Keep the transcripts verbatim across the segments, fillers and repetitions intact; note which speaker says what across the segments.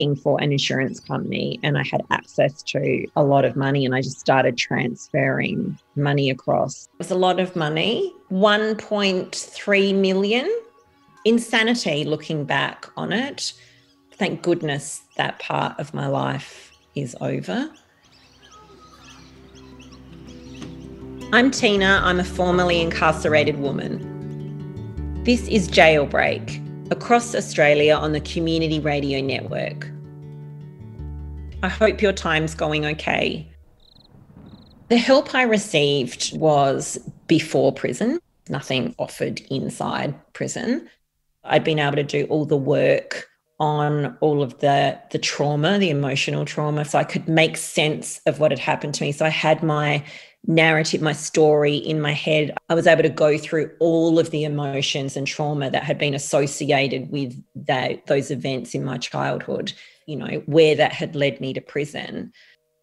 Speaker 1: working for an insurance company and I had access to a lot of money and I just started transferring money across. It was a lot of money, one point three million. Insanity looking back on it. Thank goodness that part of my life is over. I'm Tina. I'm a formerly incarcerated woman. This is Jailbreak, across Australia on the Community Radio Network. I hope your time's going okay. The help I received was before prison, nothing offered inside prison. I'd been able to do all the work on all of the, the trauma, the emotional trauma, so I could make sense of what had happened to me. So I had my narrative, my story in my head. I was able to go through all of the emotions and trauma that had been associated with that, those events in my childhood, you know, where that had led me to prison.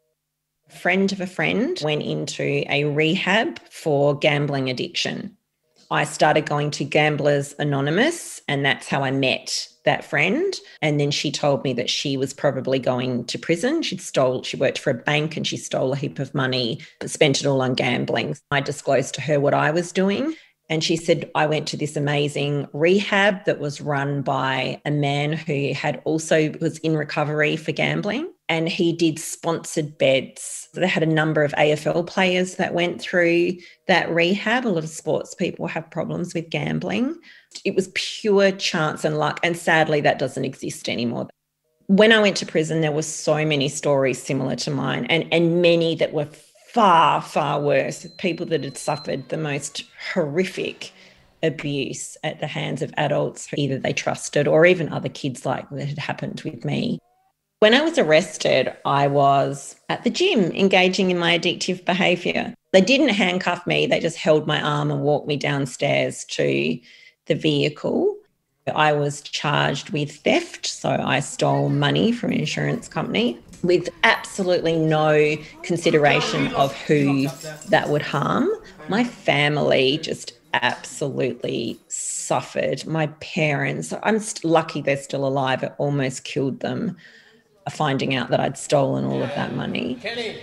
Speaker 1: A friend of a friend went into a rehab for gambling addiction. I started going to Gamblers Anonymous, and that's how I met that friend. And then she told me that she was probably going to prison. She'd stole, she worked for a bank and she stole a heap of money, spent it all on gambling. I disclosed to her what I was doing. And she said, I went to this amazing rehab that was run by a man who had also was in recovery for gambling. And he did sponsored beds. So they had a number of A F L players that went through that rehab. A lot of sports people have problems with gambling. It was pure chance and luck. And sadly, that doesn't exist anymore. When I went to prison, there were so many stories similar to mine and, and many that were far, far worse. People that had suffered the most horrific abuse at the hands of adults who either they trusted or even other kids like that had happened with me. When I was arrested, I was at the gym engaging in my addictive behaviour. They didn't handcuff me. They just held my arm and walked me downstairs to the vehicle. I was charged with theft. So I stole money from an insurance company with absolutely no consideration of who that would harm. My family just absolutely suffered. My parents, I'm lucky they're still alive. It almost killed them, finding out that I'd stolen all of that money.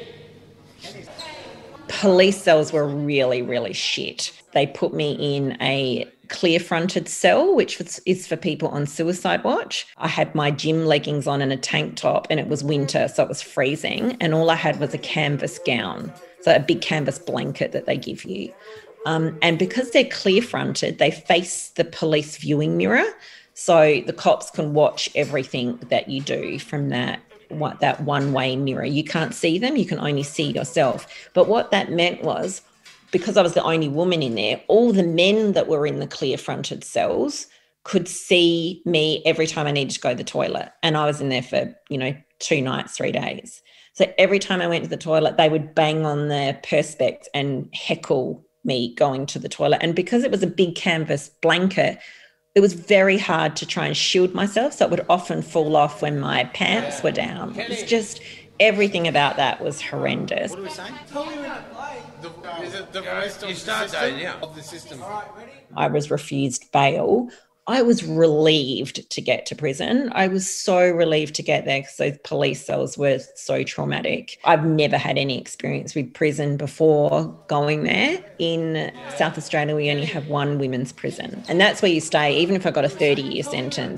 Speaker 1: Police cells were really, really shit. They put me in a clear-fronted cell, which was, is for people on suicide watch. I had my gym leggings on and a tank top, and it was winter, so it was freezing, and all I had was a canvas gown, so a big canvas blanket that they give you. Um, and because they're clear-fronted, they face the police viewing mirror, so the cops can watch everything that you do from that, what, that one-way mirror. You can't see them, you can only see yourself. But what that meant was, because I was the only woman in there, all the men that were in the clear-fronted cells could see me every time I needed to go to the toilet. And I was in there for, you know, two nights, three days. So every time I went to the toilet, they would bang on the perspex and heckle me going to the toilet. And because it was a big canvas blanket, it was very hard to try and shield myself. So it would often fall off when my pants were down. It was just, everything about that was horrendous.
Speaker 2: What are we saying? The, is it the rest of, you start the system, yeah. of the system?
Speaker 1: I was refused bail. I was relieved to get to prison. I was so relieved to get there because those police cells were so traumatic. I've never had any experience with prison before going there. In South Australia, we only have one women's prison, and that's where you stay, even if I got a thirty-year sentence.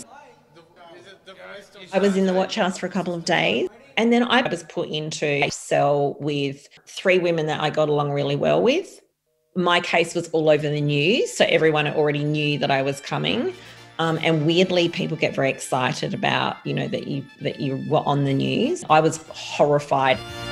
Speaker 1: I was in the watch house for a couple of days. And then I was put into a cell with three women that I got along really well with. My case was all over the news, so everyone already knew that I was coming. Um, and weirdly, people get very excited about, you know, that you that you were on the news. I was horrified.